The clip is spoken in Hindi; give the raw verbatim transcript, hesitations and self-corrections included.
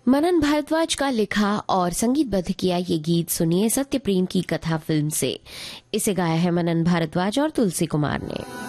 मनन भारद्वाज का लिखा और संगीतबद्ध किया ये गीत सुनिए सत्य प्रेम की कथा फिल्म से। इसे गाया है मनन भारद्वाज और तुलसी कुमार ने।